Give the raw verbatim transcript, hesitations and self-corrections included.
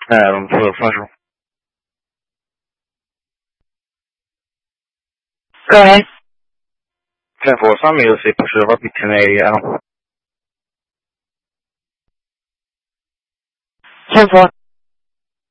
Eh, non so, faccio. Go ahead. ten four, some music push over bit Canadian. ten four.